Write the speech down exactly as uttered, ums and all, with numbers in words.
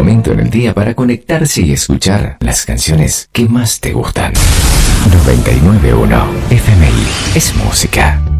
momento en el día para conectarse y escuchar las canciones que más te gustan. noventa y nueve punto uno F M I es música.